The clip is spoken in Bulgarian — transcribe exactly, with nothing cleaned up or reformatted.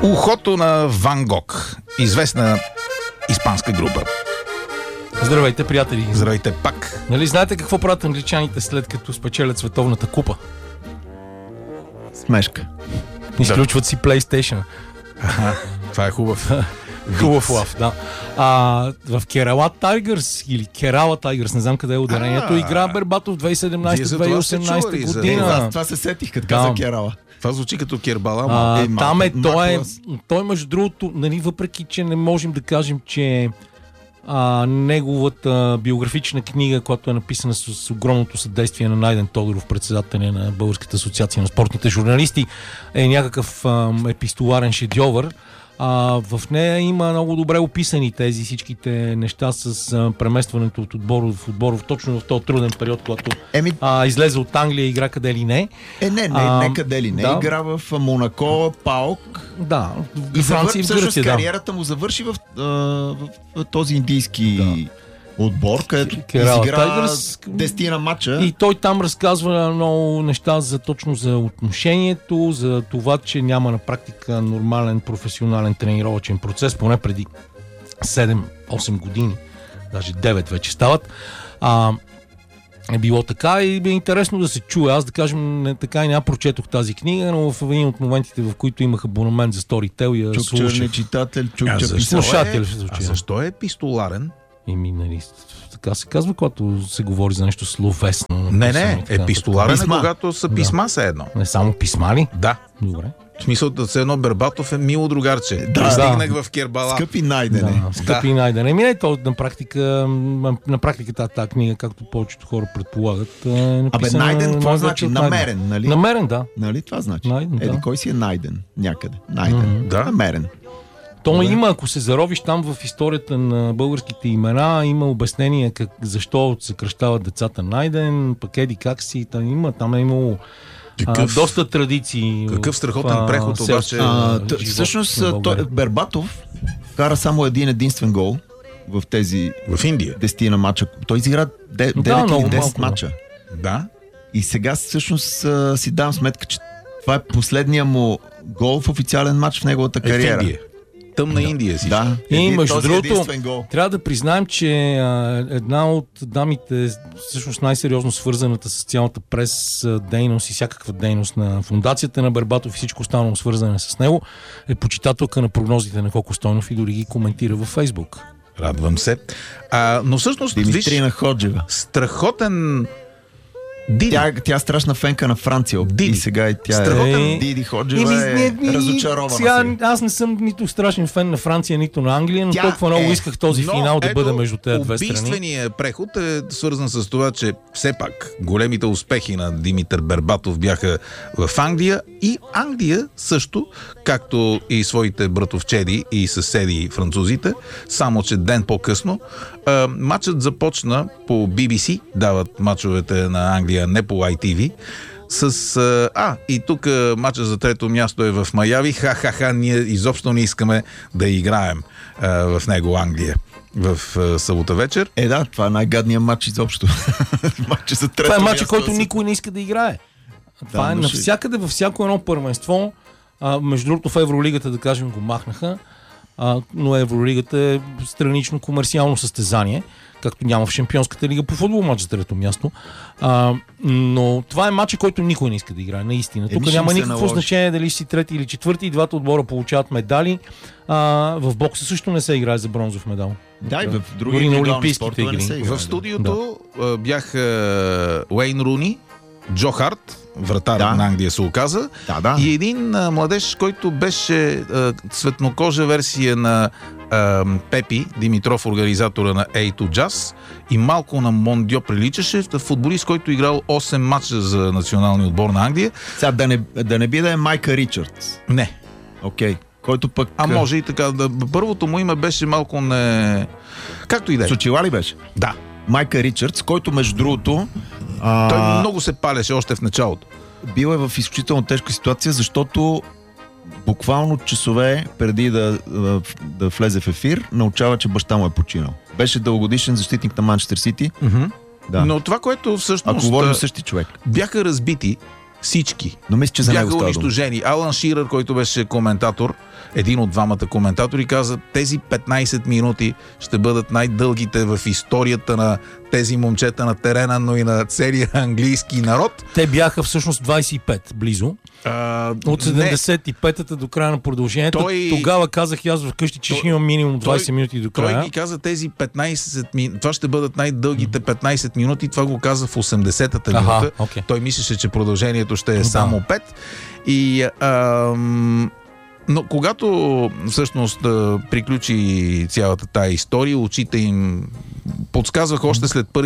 Ухото на Ван Гог. Известна испанска група. Здравейте, приятели. Здравейте пак. Нали знаете какво правят англичаните след като спечелят световната купа? Смешка. Изключват си PlayStation. Аха, това е хубав. Хубав лав, да. А, в Керала Тайгърс или Керала Тайгърс, не знам къде е ударението, А, игра Бербатов две хиляди и седемнадесета - две хиляди и осемнадесета за- година. Аз това се сетих, като каза Да. Керала. Това звучи като Кербала. А, Е, там е, Мак- той е, Маклас. той между другото, нали, въпреки че не можем да кажем, че а, неговата биографична книга, която е написана с, с огромното съдействие на Найден Тодоров, председателя на Българската асоциация на спортните журналисти, е някакъв а, епистоларен шедьовър. А, в нея има много добре описани тези всичките неща с а, преместването от отбор в отбор, точно в този труден период, когато Еми, а, излезе от Англия и игра къде ли не. е, не, не, А, не къде ли не. да. Игра в Монако, Паук. Да, И в Франция и в всъщност Гърция, да. кариерата му завърши в, а, в, в този индийски отбор, където Керала изигра Тайгърс. десетина матча. И той там разказва много неща за точно за отношението, за това, че няма на практика нормален професионален тренировъчен процес, поне преди седем-осем години, даже девет вече стават. А, е било така и е интересно да се чуе. Аз, да кажем, не, така и няма прочетох тази книга, но в един от моментите, в които имах абонамент за Storytel, я Чукча слушах. не читател, А чукча защо писател. Слушател е- в случая. А защо е епистоларен? Еми, нали, така се казва, когато се говори за нещо словесно. Не, написано не, и така. епистоларен е Писма. когато са писма се едно. Не само писма ли? Да. Добре. В смисъл да се едно Бербатов е мило другарче. Да, Пристигнах да. в Кербала. Скъпи Найдене. Да, скъпи да. Найдене. Еми, то на практика, на практика тази, тази книга, както повечето хора предполагат, е Абе, написана Найден, какво най-вече значи? от Найден. Намерен, нали? Намерен, да. Нали това значи? Найден, Еди, да. кой си е Найден? Някъде. Найден. Мгм. Да. Намерен. То Добре. има, ако се заровиш там в историята на българските имена, има обяснение как, защо съкръщават децата Найден, пък еди как си, там има, там е имало а, Какъв, доста традиции. какъв страхотен в, а, преход селския обаче. А, т- живот всъщност, на той, България. Бербатов кара само един единствен гол в тези В Индия. десетина мача. Той изигра девет много или десет малко, да. мача. Да. И сега всъщност а, си давам сметка, че това е последния му гол в официален матч в неговата Е в кариера. Индия. Тъмна Индия си. Да. И Един- между този другото, единствен гол. трябва да признаем, че а, една от дамите, всъщност най-сериозно свързаната с цялата прес а, дейност и всякаква дейност на фундацията на Бербатов и всичко останало свързане с него, е почитателка на прогнозите на Коко Стойнов и дори ги коментира във Фейсбук. Радвам се. А, но всъщност, виж, Димитрина Ходжева. страхотен Диди. Тя, тя е страшна фенка на Франция. Диди. И сега и тя Страхотен е... Диди Ходжева е разочарована. сега, сега. аз не съм нито страшен фен на Франция, нито на Англия, но Тя толкова много е. исках този Но финал да ето, бъде между тези две страни. убийственият преход е свързан с това, че все пак големите успехи на Димитър Бербатов бяха в Англия и Англия също, както и своите братовчеди и съседи французите, само че ден по-късно. А, матчът започна по Би Би Си, дават матчовете на Англия, не по Ай Ти Ви. С, а, а, и тук а, матча за трето място е в Майами. Ха-ха-ха, ние изобщо не искаме да играем а, в него Англия в а, събота вечер. Е, да, това е най-гадният матч изобщо. Матча за трето Това е матча, място който да се- никой не иска да играе. Това Да, е но ще- навсякъде, във всяко едно първенство. А, между другото, в Евролигата, да кажем, го махнаха. А, но Евролигата е странично комерциално състезание, както няма в Шампионската лига по футбол матч за трето място. А, но това е матча, който никой не иска да играе, наистина. Тук ще няма им се никакво наложи. значение дали си трети или четвърти. И двата отбора получават медали. А, в бокса също не се играе за бронзов медал. Да, и в други Дори на индивидуални олимпийските спортове не игри. се играе, В да. студиото а, бяха Уейн Руни, Джо Харт, вратар Да. на Англия се оказа, Да, да. и един а, младеж, който беше а, цветнокожа версия на а, Пепи Димитров, организатора на Ей ту Jazz, и малко на Мондио приличаше, футболист, който играл осем матча за националния отбор на Англия. Сега да не, да не би да е Майка Ричардс. Не. Окей. Който пък... А може и така. Да, първото му име беше малко не... Както и да е. С очила ли беше? Да. Майка Ричардс, който между другото... А... Той много се палеше още в началото. Бил е в изключително тежка ситуация, защото буквално часове преди да, да, да влезе в ефир, научава, че баща му е починал. Беше дългогодишен защитник на Манчестър Сити. Mm-hmm. Да. Но това, което всъщност Ако говорим същи човек. бяха разбити Всички. Но мисля, че за него Бяха става дума. унищожени. Алан Ширър, който беше коментатор, един от двамата коментатори, каза, тези петнайсет минути ще бъдат най-дългите в историята на тези момчета на терена, но и на целия английски народ. Те бяха всъщност двайсет и пет близо. А, От седемдесет и петата до края на продължението. Той- Тогава казах и аз вкъщи, че Той- ще имам минимум двайсет той- минути до Той края. ги каза тези петнайсет минути. Това ще бъдат най-дългите петнайсет минути. Това го каза в осемдесетата Аха, минута. окей. Той мислеше, че продължението ще е Да. само пет. И ам, но когато всъщност а, приключи цялата тая история, очите им подсказваха още след първи